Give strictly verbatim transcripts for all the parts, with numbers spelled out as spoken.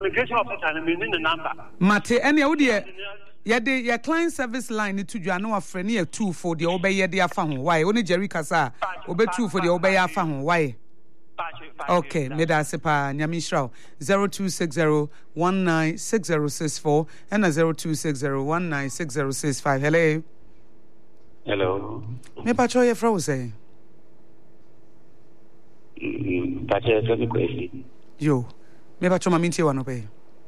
immigration officer and the number. Mate, any idea? Yeah, the your client service line to you. I know a friend here two for the obey the afan. Why? Only Jerry Casa obey two for the obey afan. Why? Okay, Meda Sepa Nyamishrao zero two six zero one nine six zero six four and a zero two six zero one nine six zero six five. Hello. Hello. Me patrol your froze. Patrol your question. Yo, me patrol my minty one obey.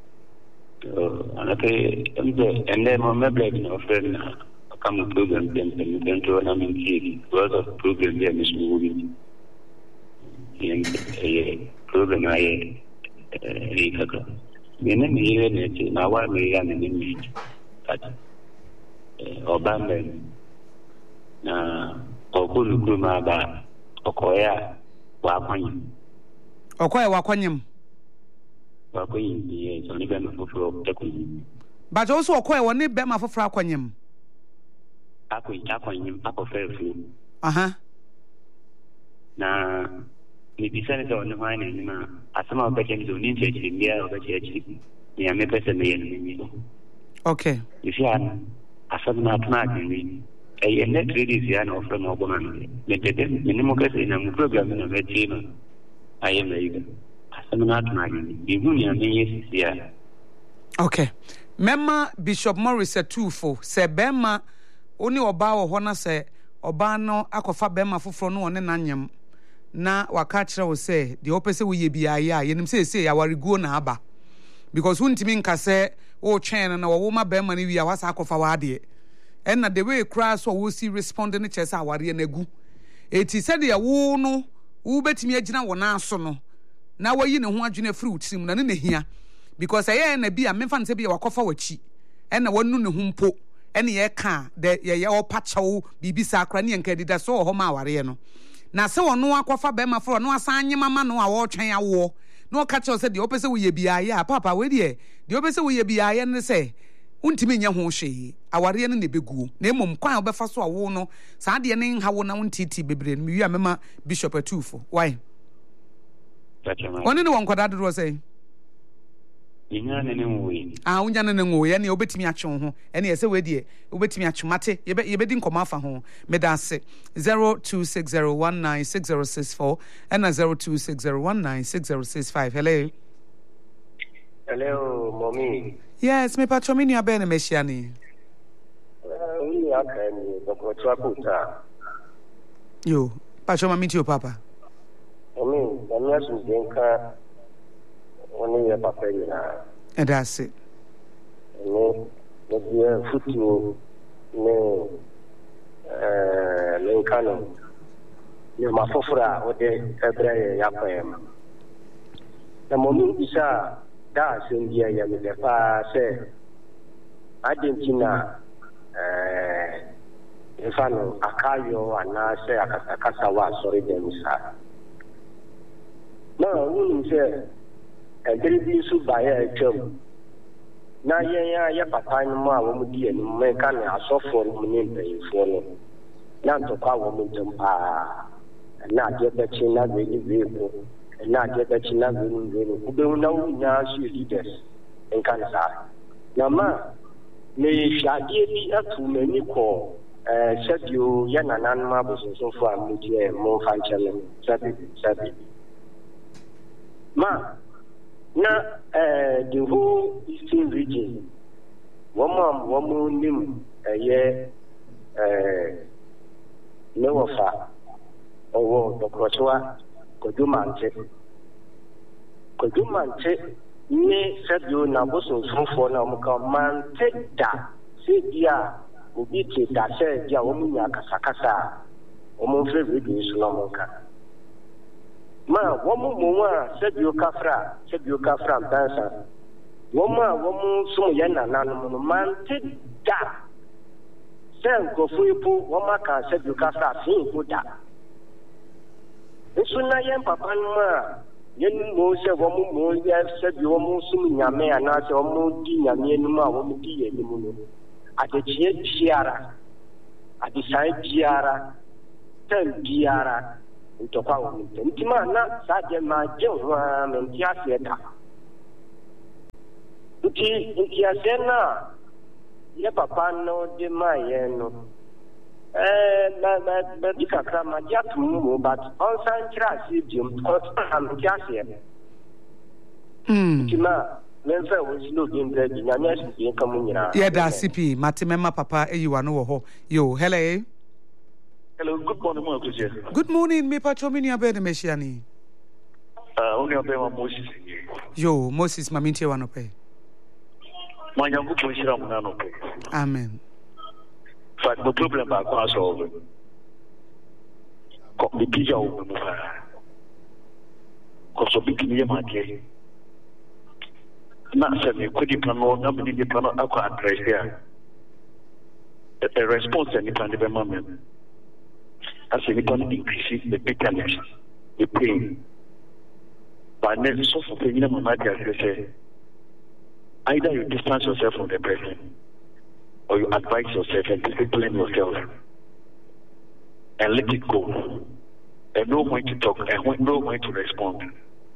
Okay, and then my break no friend come to program then then to an amity was of program there is moving. And a program I recall. Many years now, I may have an image, but Obama na Okuluma Okoya Wakwany. Okoya Wakwanyam. Wakwany, yes, only Bema for Takum. But also Okoya one Bema for Fraquanyam. Aquany, Aquany, Papa Fairfield. Uh huh. Na ni bisane on the mine and asama obeke to ninja chimia obeke chi ni amepesa me yen. Okay. If you are asama atna ni e net ready is yan offer no bonan. Letete minimum case in a program in a vetima. I am a asama atna ni buni ame yes ya. Okay. Memma Bishop Morris a two for se bema oni oba wo hona se oba no akofa bema foforo no one nanyam. Na waka kire wo se de opese wo ye bia ya yenim se se ya wariguo na aba because wuntimi nka se wo twen na wo ma be ma ne wi a wasa akofa wa de en na the way cry so wo si respond ne chese aware na gu eti se de wo no wo betimi agina wo na aso no na wayi ne ho adwene free utirim na ne ne hia because aye na bia memfa ne se bia wakofa wachi en na wonu ne ho mpo en ye ka de ye ye opachawo bibisa akra ne enka dida so ho ma aware no na se wono akofa be ma fro no asanye mama no a wo twen awo no ka che se de opese wo ye bia ya papa we de de opese wo ye bia ya ne se untimi nya ho hwe aware ne ne beguo na emom kwan obefa so awo no saa de ne nha wo na untiti bebre no wi amema bishop atufo why oni ne won kwada do say Inya ne nwe ah unya ne nwe ya ne obetimi atwe ho ene ye se we de obetimi atwemate ye be ye be di nkoma afa ho medase zero two six zero one nine six zero six four and zero two six zero one nine six zero six five. Hello. Hello, mommy. Yes, me patro mi ni abene meshiani. Uh, we are can go to Abuja. Yo, patro ma meet you papa. Mommy, I'm not so denka. Only your papa na. And that's it. No, no dia futu no eh no kanu. Ni mafofura ode ebre ya pam. Na mommy isa da sendia ya me fa se adentina eh efano akayo ana se akasakasa wa sorry dem sa. Na wonu se ebere bi su ba ya etwam na ye ya ya papa no ma wo mu die no me ka na asofo no ne mpanyifo no na ntokwa wo mu ntam pa na je be chi na be ni be ko na je be chi na be ni be no ube na wo nya su leaders en kan sa na ma me shadie bi atu mani ko eh sadio ya nanan ma bo so fo amu die mo fan chale sabi sabi ma na eh the whole eastern region woman woman nim eh eh newofa owo dokrochwa kodumante kodumante ni sadio na boso fofo na muka mante da sedia obi te da se dia wo munya kasakasa wo mo fe video so na muka ma womu muwa sebio kafra sebio kafra dansa woma womu sumu yana nanu no mante da sen ko fuipu woma ka sebio kafra fin ko da nsuna yen papa ma yen mo se womu mo ya sebio womu sumu nyame ana se womu di nyame enu ma womu di yen mu no adechie biara adisai biara ten biara utokwa wo ntima na saje ma je ho a mentia se ta Nti nti asena ye papa no de ma ye no. Eh na na na di kakra ma ja tu mu but on san kira si biom ko am kiase. Mm. Nti ma menfa wo silo bi ndra di na nya si ka mu nyina. Yeah, da C P Matemema papa eyiwa no wo ho. Yo, hello. Hello, good morning, Moses. Good morning, me pacho mini abe de meshiani. Uh, only abe wa Moses. Yo, Moses mamintie wa no pe. Manya ku ponshira mu na no pe. Amen. But the problem ba ko solve. Ko bi bija o mu fa. Ko so bi kini ma ke. Na se me ko di plano na bi di plano akwa address ya. A response any plan de be mama. As a nipa increase the bitterness, the pain. But then so for pain, mama say either you distance yourself from the person, or you advise yourself and discipline yourself, and let it go, and know when to talk and know when to respond.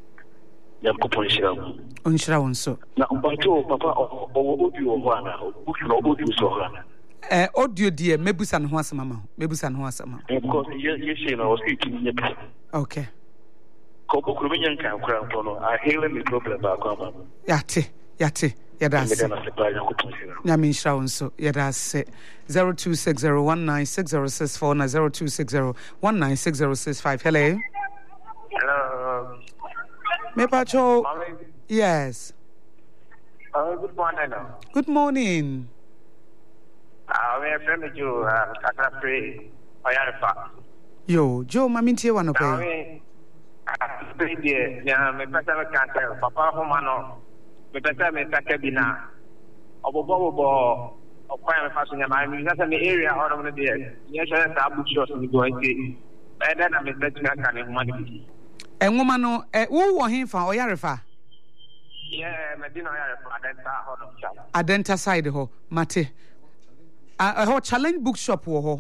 Unshira wonso. Now, but papa or audio one, or audio so. Eh audio dear mebusa no ho asema ma mebusa no ho asema Because yes yes na was speaking nyep. Okay. Ko bukuru me nyanka akura mpo no I hear me problem ba kwa ma. Yate yate yada se. Nyame nshira wonso yada se zero two six zero one nine six zero six four na zero two six zero one nine six zero six five. Hello. Hello. Me pacho. Yes. Uh, good morning. Good morning. Ah, we are from you, uh, Kaka Free, Oyarifa. Yo, Joe, mamintie wa no pe. Now we, ah, free there. Yeah, me pesa me kante. Papa humano. Me pesa me kake bina. Obo bobo bo. Okwaya me faso nyama. Me nasa me area ora mo there. Nye share sa book shows me go into. Eda na me pesa me kane humano. Enwoma no, eh, wo wo hemfa Oyarifa. Yeah, me dino Oyarifa adenta hono cha. Adenta side ho, mate. A uh, uh, challenge bookshop wo ho.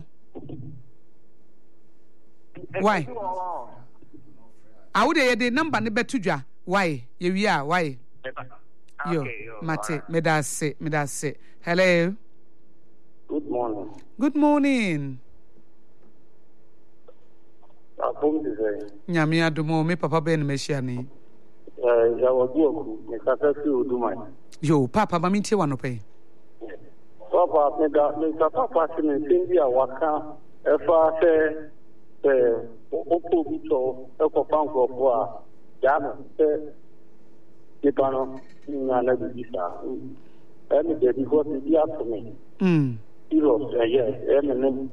Why? Awude ye de number ne betudwa. Why? Ye wi a why? Yo, mate, me da se, me da se. Hello. Good morning. Good morning. Abum dise. Nyame adomo me papa be na mehia ni. Eh, ya wagu me kasa si oduma. Yo, papa ba mintie wa no pe. Papa, me da me da papa si me sendi a waka efa se se opo bito e ko panko po a ya no se di pano na na di sa e me de di go di ya to me Mm. iro e ye e me ne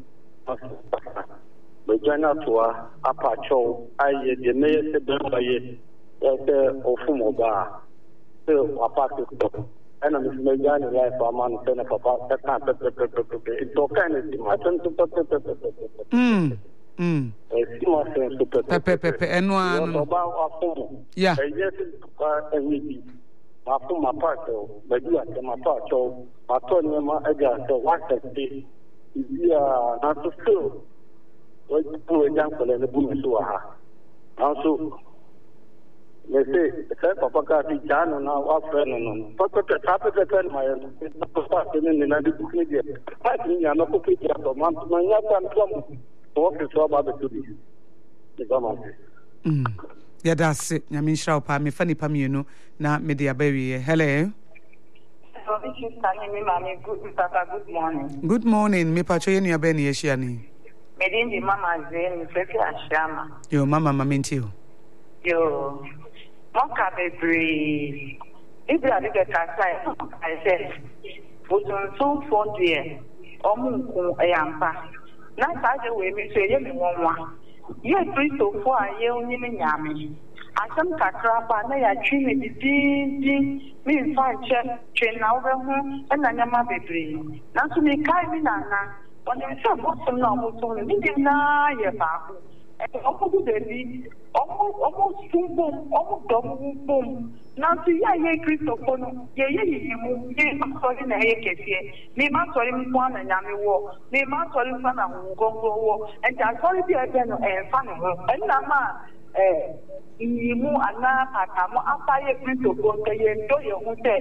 me jana to a apa cho aye de me se be ba ye e se ofumo ba se apa to and I'm going to life for man ten papa that can't it can I turn to Mm. Mm. Pepe pepe eno anu. Yeah. Yes, and my phone my part but you are my part so I told you my again so what day is yeah not to feel what to a young and the boom to her. Also me say say papa ka ti jano na wa friend no papa te tape te kan ma na papa te ni na di buki je pa ti nya no ko ti ya to man ma nya tan to mo ko so ba be to di di ba ma Mm. Yeah, that's it. Nyame nshira pa me fa nipa mienu na me de abawie. Hello. So this is Tani Mami. Good Papa, good morning. Good morning. Me pacho ye nua be na ye hia ni. Me din di mama Zen, me fefi ashama. Yo mama mamintie o. Yo. Moka bebre. Ibi ade be kasa I said. Futun so for there. Omu ku eyampa. Na sa je we mi so ye mi wonwa. Ye Kristo fo aye onyi me nyame. Asem kakra ba na ya twi me didi mi fa che twe na wo ho na nyama bebre. Na so mi kai mi na na. Oni mi so bo so na mo so mi di na ye ba ko. E o ko de bi o mo o mo sumbo o mo dom bom. Na so ya ye Kristo fo no ye ye ye mu ye so na ye kesie. Mi ma so mi ko na nyame wo. Mi ma so mi fa na ngongo wo. E ja so bi e be no e fa no ho. E na ma eh imu ana patamu afa ye Kristo fo ke ye ndo ye hu te